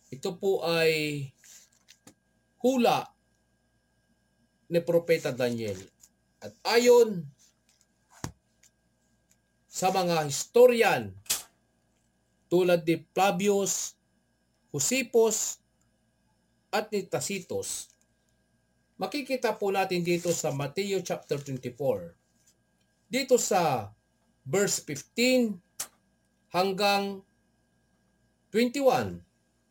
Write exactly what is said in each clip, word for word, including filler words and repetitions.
Ito po ay hula ni Propeta Daniel. At ayon sa mga historian tulad ni Flavius, Josephus at ni Tacitus, makikita po natin dito sa Mateo chapter twenty-four. Dito sa verse fifteen hanggang twenty-one.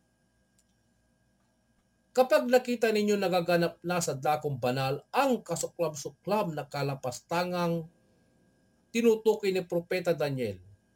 Kapag nakita ninyo nagaganap na sa dakong banal ang kasuklam-suklam na kalapastangang tinutukoy ni Propeta Daniel,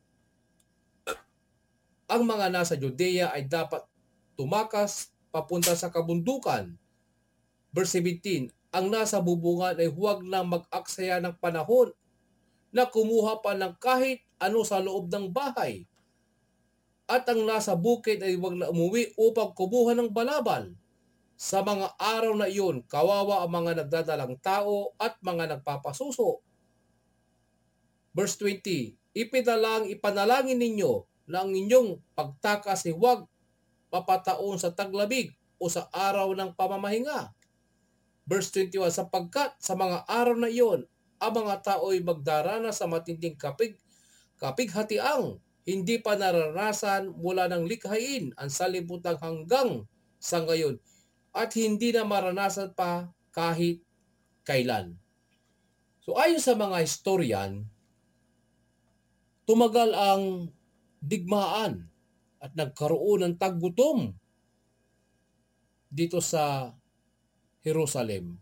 ang mga nasa Judea ay dapat tumakas papunta sa kabundukan. Verse seventeen, ang nasa bubungan ay huwag na mag-aksaya ng panahon na kumuha pa ng kahit ano sa loob ng bahay. At ang nasa bukid ay huwag na umuwi upang kumuha ng balabal. Sa mga araw na iyon, kawawa ang mga nagdadalang tao at mga nagpapasuso. Verse twenty, Ipinalang, ipanalangin ninyo na ang inyong pagtakas ay huwag papataon sa taglamig o sa araw ng pamamahinga. Verse twenty-one, sapagkat sa mga araw na iyon, ang mga tao ay magdaranas sa matinding kapig, kapighatiang hindi pa naranasan mula ng likhain ang salibutan hanggang sa ngayon at hindi na maranasan pa kahit kailan. So ayon sa mga historian, tumagal ang digmaan at nagkaroon ng taggutom dito sa Jerusalem.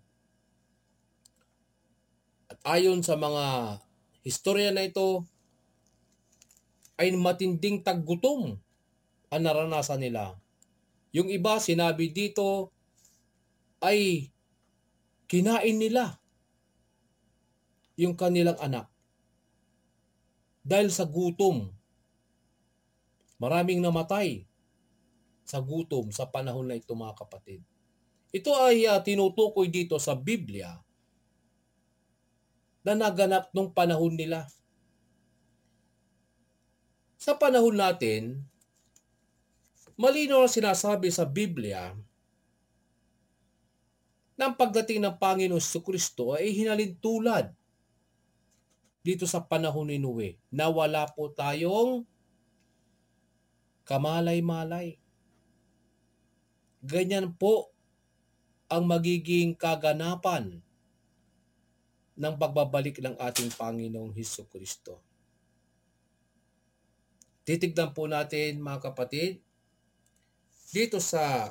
At ayon sa mga historia na ito, ay matinding taggutom ang naranasan nila. Yung iba sinabi dito ay kinain nila yung kanilang anak dahil sa gutom. Maraming namatay sa gutom sa panahon na ito, mga kapatid. Ito ay uh, tinutukoy dito sa Biblia na naganap nung panahon nila. Sa panahon natin, malinaw na sinasabi sa Biblia na ang pagdating ng Panginoon Jesucristo ay hinalintulad dito sa panahon ni Noe na wala po tayong kamalay-malay. Ganyan po ang magiging kaganapan ng pagbabalik ng ating Panginoong Jesucristo. Titignan po natin, mga kapatid, dito sa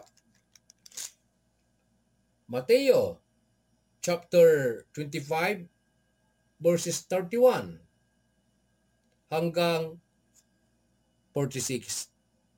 Mateo chapter twenty-five verses thirty-one hanggang forty-six.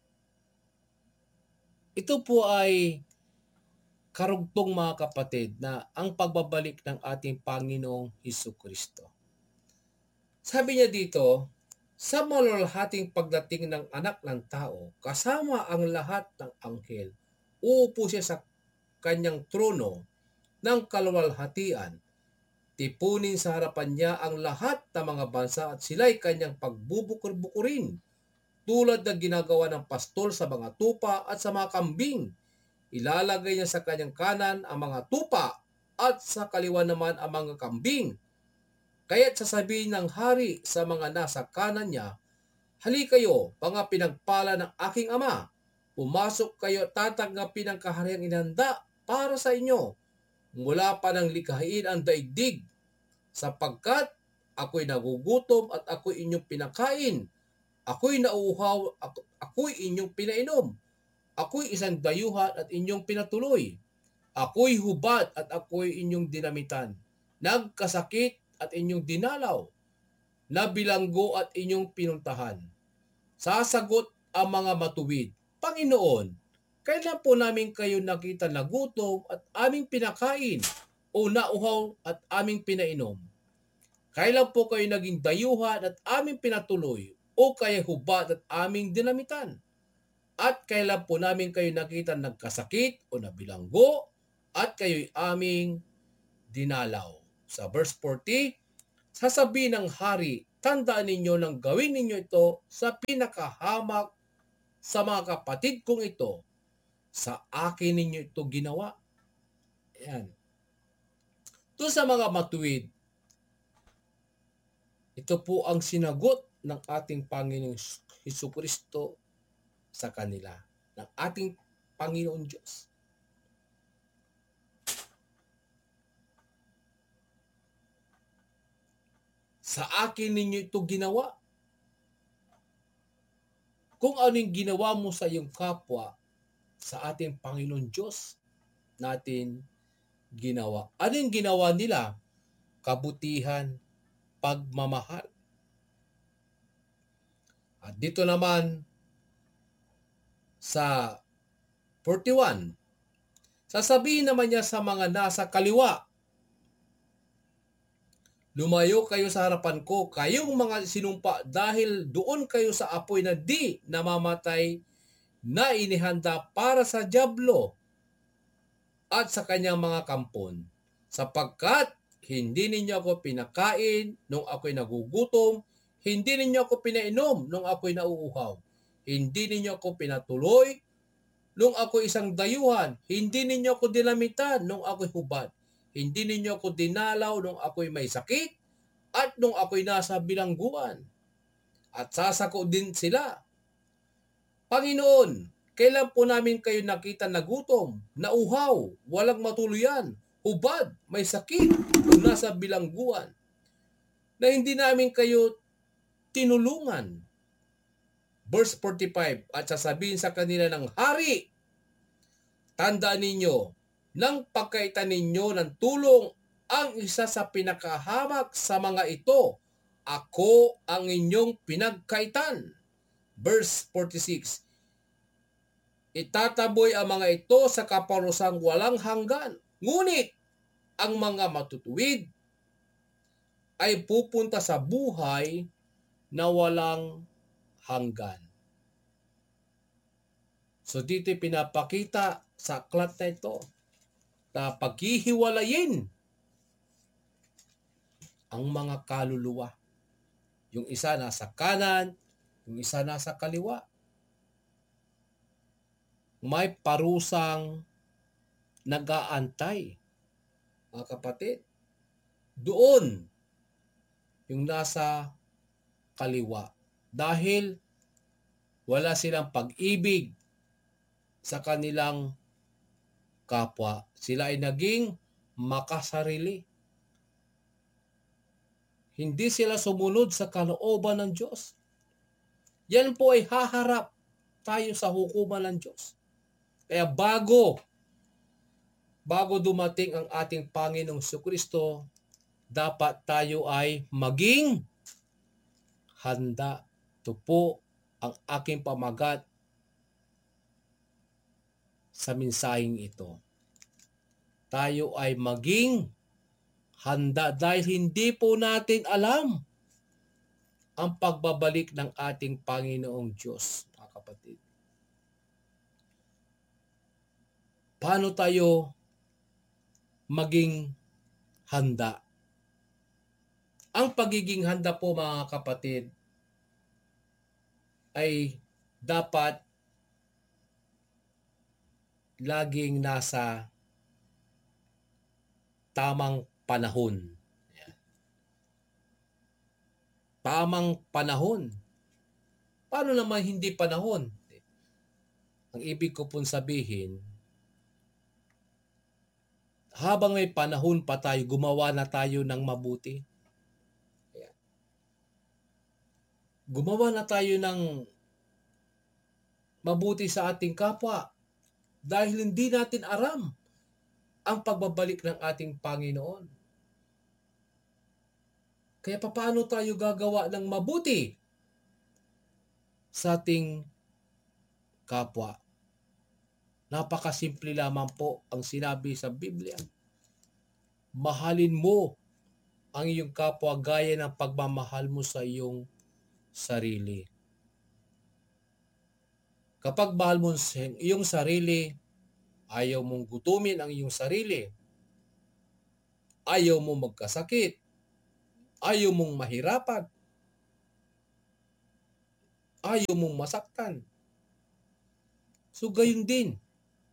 Ito po ay karugtong, mga kapatid, na ang pagbabalik ng ating Panginoong Jesucristo. Sabi niya dito, sa malalhating pagdating ng anak ng tao, kasama ang lahat ng anghel, uupo siya sa kanyang trono ng kaluwalhatian. Tipunin sa harapan niya ang lahat ng mga bansa at sila'y kanyang pagbubukur-bukurin, tulad ng ginagawa ng pastol sa mga tupa at sa mga kambing. Ilalagay niya sa kanyang kanan ang mga tupa at sa kaliwa naman ang mga kambing. Kaya't sasabihin ng hari sa mga nasa kanan niya, hali kayo, mga pinagpala ng aking ama, pumasok kayo at tatanggapin ang kahariang inhanda para sa inyo. Mula pa ng likhain ang daigdig, sapagkat ako'y nagugutom at ako'y inyong pinakain. Ako'y nauuhaw, ako'y inyong pinainom. Ako'y isang dayuhan at inyong pinatuloy. Ako'y hubad at ako'y inyong dinamitan. Nagkasakit at inyong dinalaw. Nabilanggo at inyong pinuntahan. Sasagot ang mga matuwid, Panginoon, kailan po namin kayo nakita na gutom at aming pinakain o nauhaw at aming pinainom? Kailan po kayo naging dayuhan at aming pinatuloy o kaya hubad at aming dinamitan? At kailan po namin kayo nakita nagkasakit o nabilanggo at kayo'y aming dinalaw? Sa verse forty, sasabihin ng hari, tandaan ninyo nang gawin ninyo ito sa pinakahamak sa mga kapatid kong ito. Sa akin ninyo ito ginawa. Ayan. Ito sa mga matuwid, ito po ang sinagot ng ating Panginoong Hesukristo sa kanila, ng ating Panginoon Diyos. Sa akin ninyo ito ginawa. Kung ano yung ginawa mo sa iyong kapwa, sa ating Panginoon Diyos natin ginawa. Ano yung ginawa nila? Kabutihan, pagmamahal. At dito naman sa forty-one, sasabihin naman niya sa mga nasa kaliwa, lumayo kayo sa harapan ko, kayong mga sinumpa, dahil doon kayo sa apoy na di namamatay na inihanda para sa dyablo at sa kanyang mga kampon. Sapagkat hindi ninyo ako pinakain nung ako'y nagugutom, hindi ninyo ako pinainom nung ako'y nauuhaw, hindi ninyo ako pinatuloy nung ako'y isang dayuhan, hindi ninyo ako dinamitan nung ako'y hubad, hindi ninyo ako dinalaw nung ako'y may sakit, at nung ako'y nasa bilangguan. At sasako din sila, Panginoon, kailan po namin kayo nakita na gutom, nauhaw, walang matuluyan, hubad, may sakit, o nasa bilangguan, na hindi namin kayo tinulungan? Verse forty-five, at sasabihin sa kanila ng hari, tandaan ninyo, nang pagkaitan ninyo ng tulong ang isa sa pinakahamak sa mga ito, ako ang inyong pinagkaitan. Verse forty-six, itataboy ang mga ito sa kaparusang walang hanggan, ngunit ang mga matutuwid ay pupunta sa buhay na walang hanggan. So dito pinapakita sa aklat na ito na paghihiwalayin ang mga kaluluwa. Yung isa nasa kanan, yung isa nasa kaliwa. May parusang nag-aantay, mga kapatid. Doon yung nasa kaliwa. Dahil wala silang pag-ibig sa kanilang kapwa. Sila ay naging makasarili. Hindi sila sumunod sa kalooban ng Diyos. Yan po ay haharap tayo sa hukuman ng Diyos. Kaya bago, bago dumating ang ating Panginoong Jesucristo, dapat tayo ay maging handa. Ito po ang aking pamagat sa mensaheng ito. Tayo ay maging handa dahil hindi po natin alam ang pagbabalik ng ating Panginoong Diyos, mga kapatid. Paano tayo maging handa? Ang pagiging handa po, mga kapatid, ay dapat laging nasa tamang panahon. Tamang panahon. Paano naman hindi panahon? Ang ibig ko pong sabihin, habang may panahon pa tayo, gumawa na tayo ng mabuti. Gumawa na tayo ng mabuti sa ating kapwa dahil hindi natin aram ang pagbabalik ng ating Panginoon. Kaya paano tayo gagawa ng mabuti sa ating kapwa? Napakasimple lamang po ang sinabi sa Biblia. Mahalin mo ang iyong kapwa gaya ng pagmamahal mo sa iyong sarili. Kapag mahal mo ang iyong sarili, ayaw mong gutumin ang iyong sarili, ayaw mong magkasakit, ayaw mong mahirapan, ayaw mong masaktan. So gayon din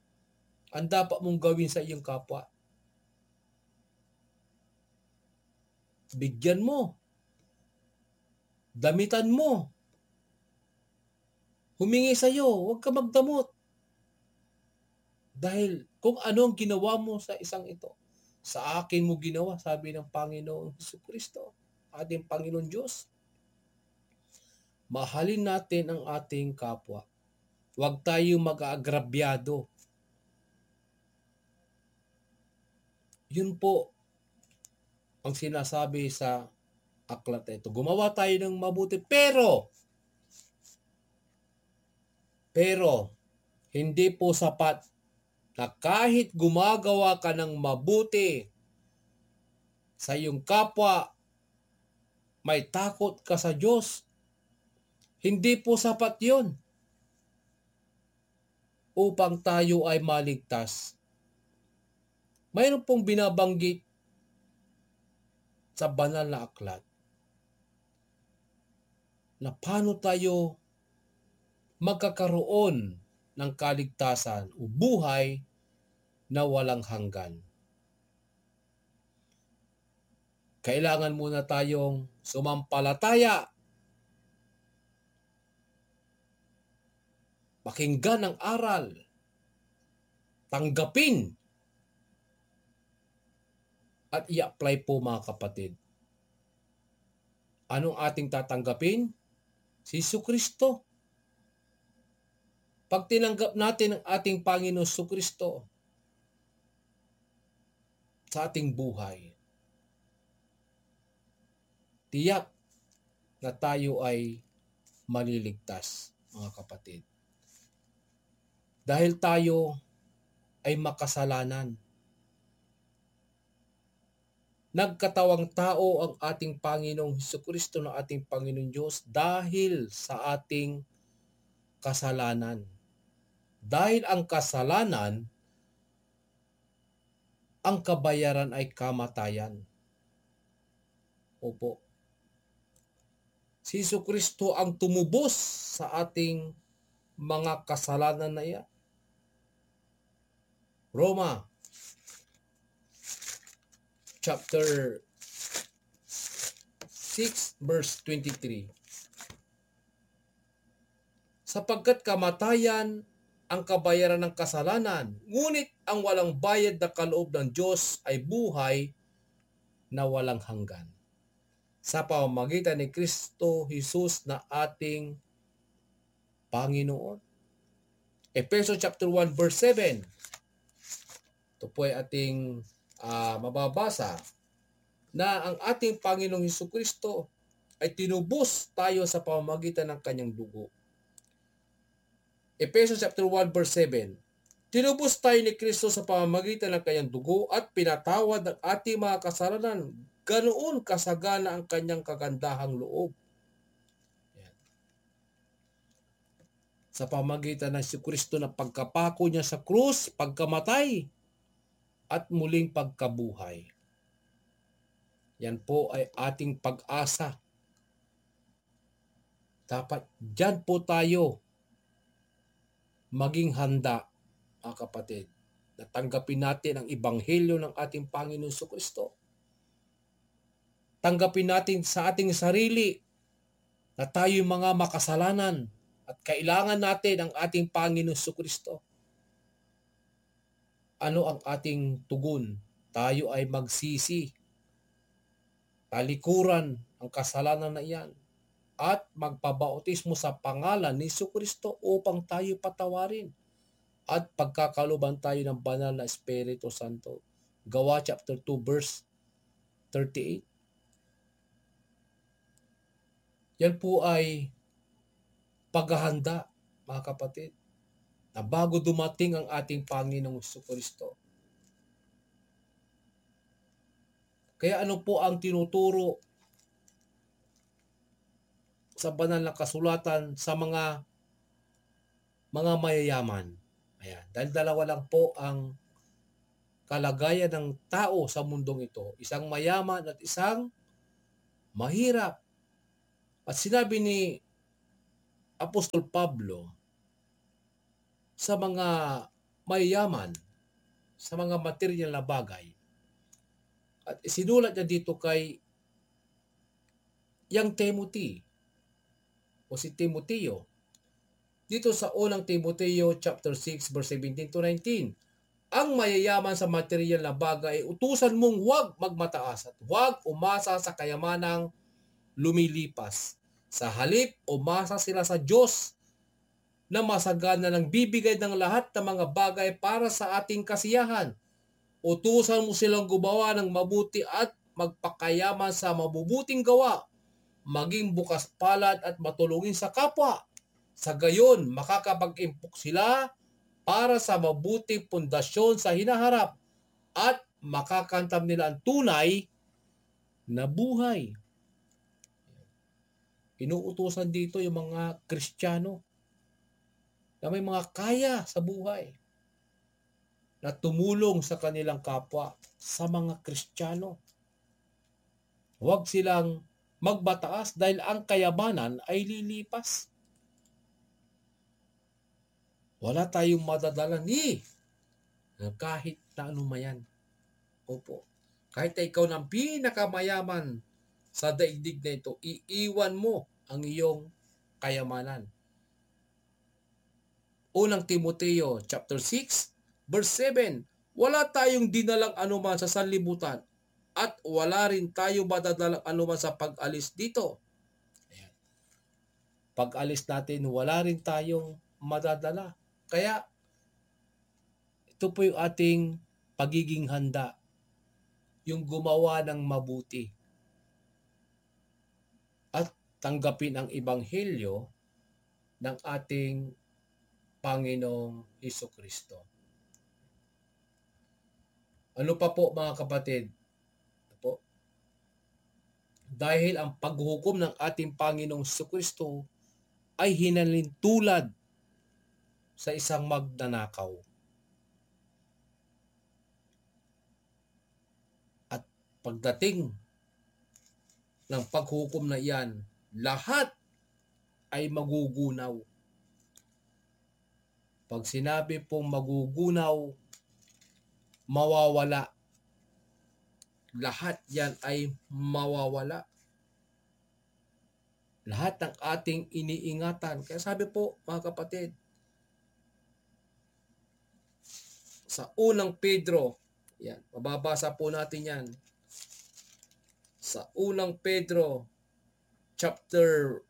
ang dapat mong gawin sa iyong kapwa? Bigyan mo. Damitan mo. Humingi sa iyo, huwag ka magdamot. Dahil kung ano ang ginawa mo sa isang ito, sa akin mo ginawa, sabi ng Panginoong Jesucristo, ating Panginoon Diyos. Mahalin natin ang ating kapwa. Huwag tayo mag-aagrabyado. Yun po ang sinasabi sa aklat ito. Gumawa tayo ng mabuti, pero, pero, hindi po sapat na kahit gumagawa ka ng mabuti sa iyong kapwa, may takot ka sa Diyos. Hindi po sapat yun upang tayo ay maligtas. Mayroon pong binabanggit sa banal na aklat na paano tayo magkakaroon ng kaligtasan o buhay na walang hanggan. Kailangan muna tayong sumampalataya, pakinggan ang aral, tanggapin, at i-apply po mga kapatid. Anong ating tatanggapin? Si Jesucristo. Pag tinanggap natin ang ating Panginoon Jesucristo sa ating buhay, tiyak na tayo ay maliligtas, mga kapatid. Dahil tayo ay makasalanan. Nagkatawang tao ang ating Panginoong Jesucristo na ating Panginoon Diyos dahil sa ating kasalanan. Dahil ang kasalanan, ang kabayaran ay kamatayan. Opo. Si Jesucristo ang tumubos sa ating mga kasalanan na iyan. Roma chapter six verse twenty-three. Sapagkat kamatayan ang kabayaran ng kasalanan, ngunit ang walang bayad na kaloob ng Diyos ay buhay na walang hanggan sa pamamagitan ni Kristo Jesus na ating Panginoon. Efeso chapter one verse seven. Ito po ay ating uh, mababasa na ang ating Panginoong Jesucristo ay tinubos tayo sa pamamagitan ng kanyang dugo. Efeso chapter one verse seven. Tinubos tayo ni Kristo sa pamamagitan ng kanyang dugo at pinatawad ang ating mga kasalanan. Ganoon kasagana ang kanyang kagandahang loob. Yan. Sa pamamagitan ng si Kristo na pagkapako niya sa krus, pagkamatay, at muling pagkabuhay. Yan po ay ating pag-asa. Dapat dyan po tayo maging handa, mga kapatid, na tanggapin natin ang ebanghelyo ng ating Panginoon Jesucristo. Tanggapin natin sa ating sarili na tayo'y mga makasalanan at kailangan natin ang ating Panginoon Jesucristo. Ano ang ating tugon? Tayo ay magsisi, talikuran ang kasalanan na iyan, at magpabautismo sa pangalan ni Jesucristo upang tayo patawarin at pagkakaluban tayo ng banal na Espiritu Santo. Gawa chapter two verse thirty-eight. Yan po ay paghahanda, mga kapatid, na bago dumating ang ating Panginoong Jesucristo. Kaya ano po ang tinuturo sa banal na kasulatan sa mga mga mayayaman? Ayan, dahil dalawa lang po ang kalagayan ng tao sa mundong ito. Isang mayaman at isang mahirap. At sinabi ni Apostol Pablo sa mga mayayaman sa mga material na bagay. At isinulat niya dito kay yang Timothy o si Timoteo. Dito sa unang Timoteo chapter six verse seventeen to nineteen. Ang mayayaman sa material na bagay, utusan mong huwag magmataas at huwag umasa sa kayamanang lumilipas. Sa halip, umasa sila sa Diyos na masagana ng bibigay ng lahat ng mga bagay para sa ating kasiyahan. Utusan mo silang gumawa ng mabuti at magpakayaman sa mabubuting gawa, maging bukas palad at matulungin sa kapwa. Sa gayon, makakapag-impok sila para sa mabuting pundasyon sa hinaharap at makakantam nila ang tunay na buhay. Inuutusan dito yung mga Kristiyano na may mga kaya sa buhay na tumulong sa kanilang kapwa, sa mga Kristiyano. Huwag silang magbataas dahil ang kayamanan ay lilipas. Wala tayong madadala ni kahit na ano mayan. Opo. Kahit na ikaw ng pinakamayaman sa daigdig na ito, iiwan mo ang iyong kayamanan. Unang Timoteo chapter six verse seven. Wala tayong dinalang anuman sa sanlibutan at wala rin tayo madadalang anuman sa pag-alis dito. Ayan. Pag-alis natin, wala rin tayong madadala. Kaya, ito po yung ating pagiging handa. Yung gumawa ng mabuti. At tanggapin ang ebanghelyo ng ating Panginoong Hesukristo. Ano pa po mga kapatid? Po, dahil ang paghuhukom ng ating Panginoong Hesukristo ay hinalintulad sa isang magnanakaw. At pagdating ng paghukom na iyan, lahat ay magugunaw. Pag sinabi pong magugunaw, mawawala. Lahat yan ay mawawala. Lahat ng ating iniingatan. Kaya sabi po mga kapatid, sa unang Pedro, yan, mababasa po natin yan. Sa unang Pedro, chapter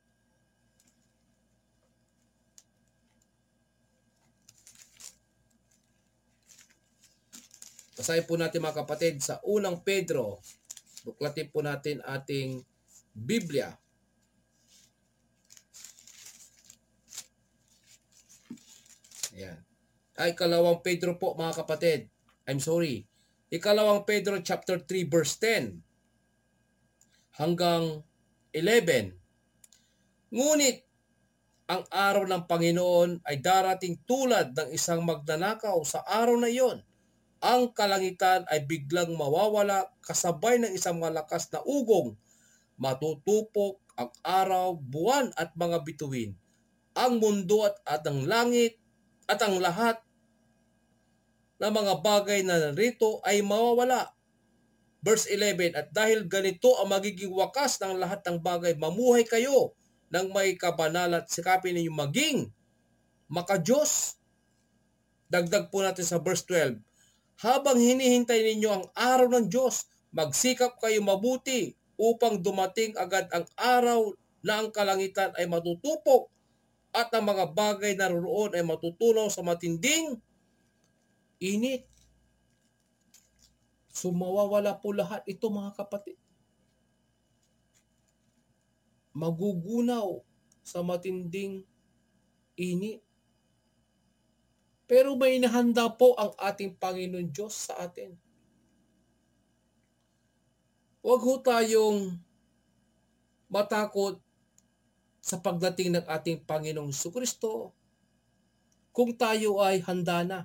basahin po natin mga kapatid, sa unang Pedro, buklatin po natin ating Biblia. Yan. Ay, ikalawang Pedro po mga kapatid. I'm sorry. Ikalawang Pedro chapter three verse ten hanggang eleven. Ngunit ang araw ng Panginoon ay darating tulad ng isang magnanakaw sa araw na iyon. Ang kalangitan ay biglang mawawala kasabay ng isang malakas na ugong. Matutupok ang araw, buwan at mga bituin. Ang mundo at, at ang langit at ang lahat na mga bagay na narito ay mawawala. Verse eleven, at dahil ganito ang magiging wakas ng lahat ng bagay, mamuhay kayo ng may kabanalan at sikapin ninyo maging makadiyos. Dagdag po natin sa verse twelve, habang hinihintay ninyo ang araw ng Diyos, magsikap kayo mabuti upang dumating agad ang araw na ang kalangitan ay matutupok at ang mga bagay na roon ay matutunaw sa matinding init. So mawawala po lahat ito mga kapatid. Magugunaw sa matinding init. Pero may inahanda po ang ating Panginoon Diyos sa atin. Huwag ho tayong matakot sa pagdating ng ating Panginoong Hesukristo kung tayo ay handa na.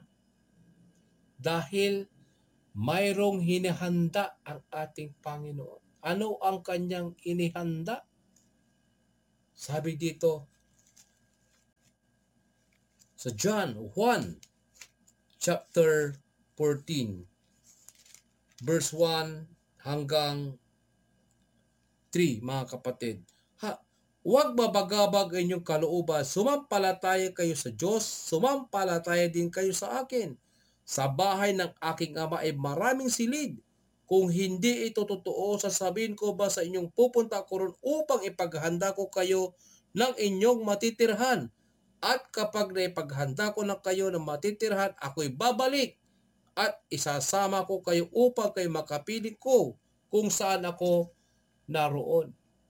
Dahil mayroong hinihanda ang ating Panginoon. Ano ang kanyang inihanda? Sabi dito sa John one chapter fourteen, verse one hanggang three, mga kapatid. Ha, huwag babagabag inyong kalooban, sumampalataya kayo sa Diyos, sumampalataya din kayo sa akin. Sa bahay ng aking ama ay maraming silid. Kung hindi ito totoo, sasabihin ko ba sa inyong pupunta ako ron upang ipaghanda ko kayo ng inyong matitirhan. At kapag naipaghanda ko na kayo ng matitirhan, ako'y babalik at isasama ko kayo upang kayo makapiling ko kung saan ako naroon.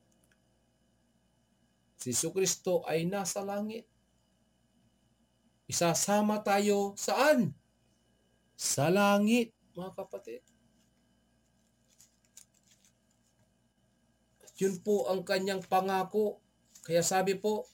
Si Jesucristo ay nasa langit. Isasama tayo saan? Sa langit, mga kapatid. Yun po ang kanyang pangako. Kaya sabi po,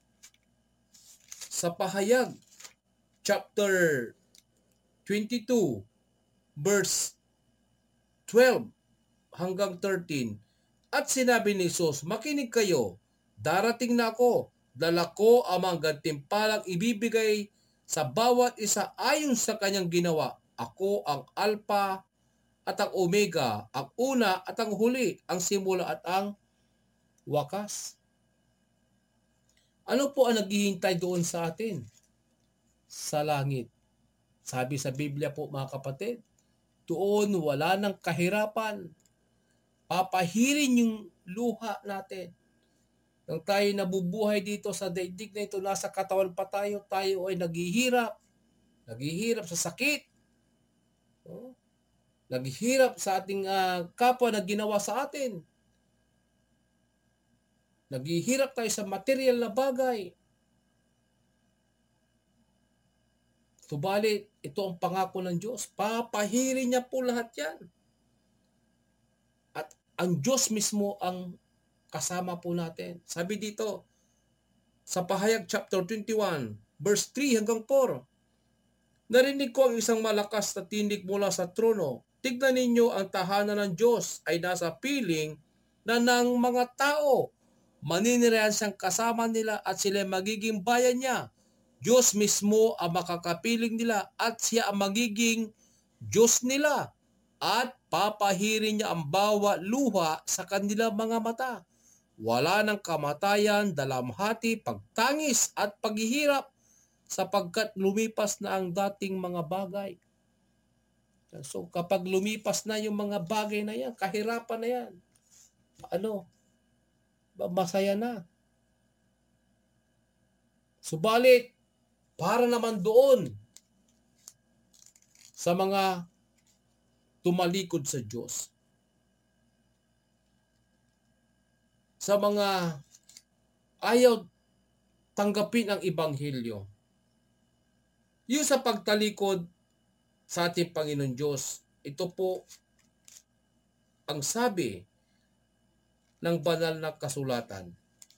sa Pahayag, chapter twenty-two, verse twelve hanggang thirteen, at sinabi ni Jesus, makinig kayo, darating na ako, dala ko ang mga gantimpalang ibibigay sa bawat isa ayon sa kanyang ginawa. Ako ang Alpha at ang Omega, ang una at ang huli, ang simula at ang wakas. Ano po ang naghihintay doon sa atin? Sa langit. Sabi sa Biblia po, mga kapatid, doon wala ng kahirapan. Papahirin yung luha natin. Nang tayo nabubuhay dito sa daigdig na ito, nasa katawan pa tayo, tayo ay naghihirap. Naghihirap sa sakit. Oh, naghihirap sa ating uh, kapwa na ginawa sa atin. Naghihirap tayo sa material na bagay. Subalit, ito ang pangako ng Diyos. Papahirin niya po lahat yan. At ang Diyos mismo ang kasama po natin. Sabi dito, sa Pahayag chapter twenty-one, verse three hanggang four, narinig ko ang isang malakas na tinig mula sa trono. Tignan ninyo, ang tahanan ng Diyos ay nasa piling na ng mga tao. Maninirahan siyang kasama nila at sila magiging bayan niya. Diyos mismo ang makakapiling nila at siya ang magiging Diyos nila. At papahirin niya ang bawat luha sa kanilang mga mata. Wala ng kamatayan, dalamhati, pagtangis at paghihirap sapagkat lumipas na ang dating mga bagay. So kapag lumipas na yung mga bagay na yan, kahirapan na yan, ano, masaya na. Subalit, para naman doon sa mga tumalikod sa Diyos, sa mga ayaw tanggapin ang Ebanghelyo, yung sa pagtalikod sa ating Panginoon Diyos, ito po ang sabi ng banal na kasulatan.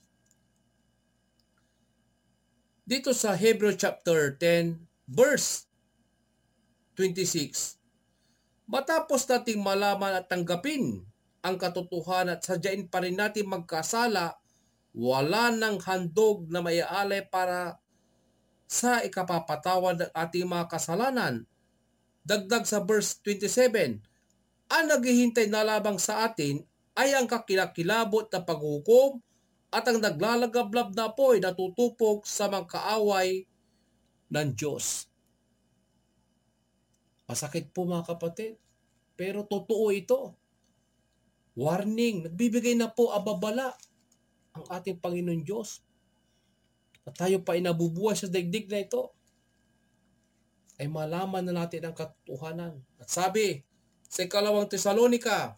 Dito sa Hebrew chapter ten, verse twenty-six, matapos nating malaman at tanggapin ang katotohanan at sadyain pa rin natin magkasala, wala nang handog na maialay para sa ikapapatawad ng ating mga kasalanan. Dagdag sa verse twenty-seven, ang naghihintay na labang sa atin ay ang kakilakilabot na paghukom at ang naglalagablab na apoy na tutupok sa mga kaaway ng Diyos. Masakit po, mga kapatid, pero totoo ito. Warning, nagbibigay na po ababala ang ating Panginoon Diyos. At tayo pa ay nabubuhay sa daigdig na ito, ay malaman na natin ang katotohanan. At sabi sa ikalawang Tesalonika,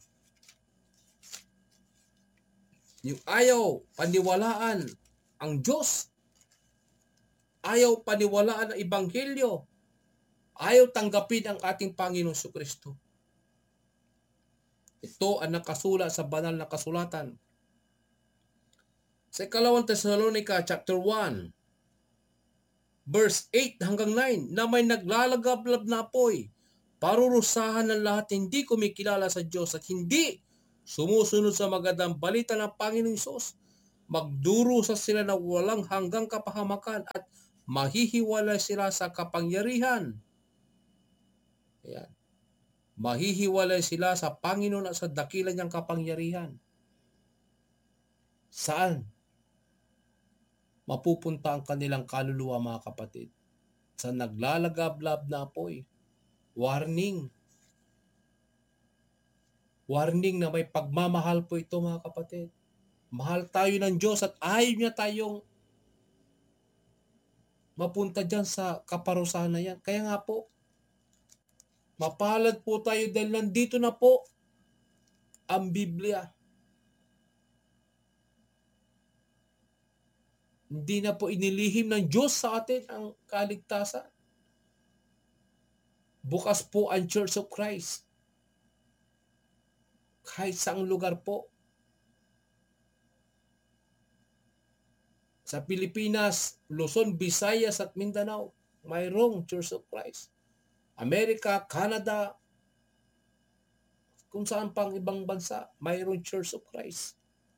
yung ayaw paniwalaan ang Diyos, ayaw paniwalaan ang Ebanghelyo, ayaw tanggapin ang ating Panginoon Jesucristo. Ito ang nakasulat sa banal na kasulatan. Sa ikalawang Tesalonika chapter one, verse eight hanggang nine, na may naglalagablab na apoy, parurusahan ng lahat hindi kumikilala sa Diyos at hindi sumusunod sa magandang balita ng Panginoong Hesus. Magdurusa sila na walang hanggang kapahamakan at mahihiwalay sila sa kapangyarihan Ayan. Mahihiwalay sila sa Panginoon at sa dakila niyang kapangyarihan. Saan mapupunta ang kanilang kaluluwa, mga kapatid? Sa naglalagablab na apoy. Warning. Warning na may pagmamahal po ito, mga kapatid. Mahal tayo ng Diyos at ayaw niya tayong mapunta dyan sa kaparusahan na yan. Kaya nga po, mapalad po tayo dahil nandito na po ang Biblia. Hindi na po inilihim ng Diyos sa atin ang kaligtasan. Bukas po ang Church of Christ. Kahit saang lugar po. Sa Pilipinas, Luzon, Visayas at Mindanao, mayroong Church of Christ. Amerika, Canada, kung saan pang ibang bansa, mayroong Church of Christ.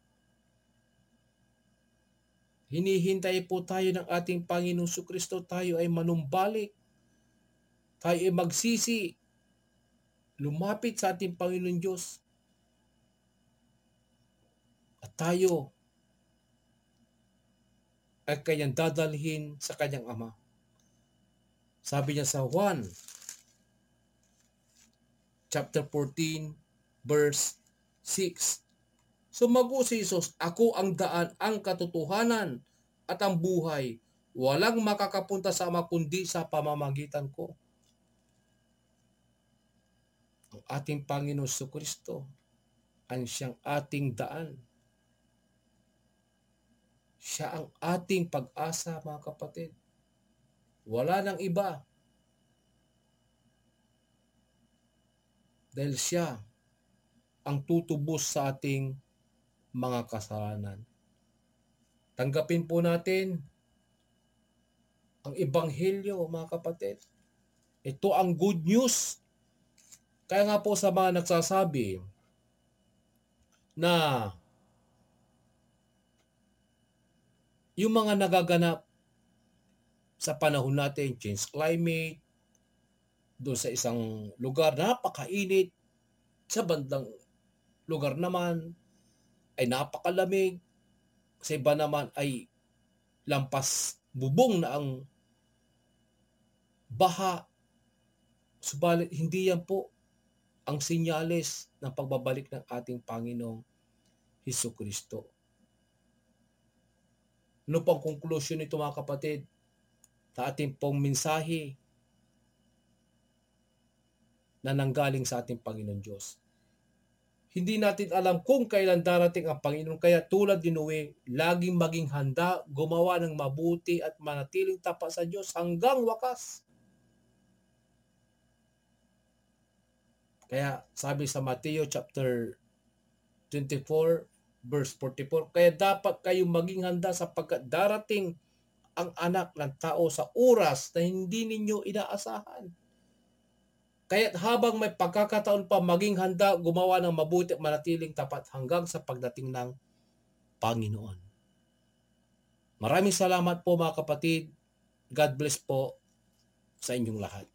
Hinihintay po tayo ng ating Panginoong Jesucristo, tayo ay manumbalik. Tayo ay magsisi. Lumapit sa ating Panginoon Diyos. At tayo ay kanyang dadalhin sa kanyang Ama. Sabi niya sa Juan chapter fourteen verse six. Sumagot si Jesus, ako ang daan, ang katotohanan at ang buhay. Walang makakapunta sa Ama kundi sa pamamagitan ko. Ang ating Panginoon Jesucristo ang siyang ating daan. Siya ang ating pag-asa, mga kapatid. Wala nang iba. Dahil siya ang tutubos sa ating mga kasalanan. Tanggapin po natin ang Ebanghelyo, mga kapatid. Ito ang good news. Kaya nga po sa mga nagsasabi na yung mga nagaganap sa panahon natin, change climate, doon sa isang lugar napakainit, sa bandang lugar naman ay napakalamig, sa iba naman ay lampas bubong na ang baha. Subalit hindi yan po ang sinyales ng pagbabalik ng ating Panginoong Hesukristo. Ano pang conclusion nito, mga kapatid? Sa ating pong mensahe na nanggaling sa ating Panginoon Diyos. Hindi natin alam kung kailan darating ang Panginoon. Kaya tulad ni Noe, laging maging handa, gumawa ng mabuti at manatiling tapat sa Diyos hanggang wakas. Kaya sabi sa Mateo chapter twenty-four verse forty-four, kaya dapat kayong maging handa sapagkat darating ang anak ng tao sa oras na hindi ninyo inaasahan. Kaya't habang may pagkakataon pa, maging handa, gumawa ng mabuti at manatiling tapat hanggang sa pagdating ng Panginoon. Maraming salamat po, mga kapatid. God bless po sa inyong lahat.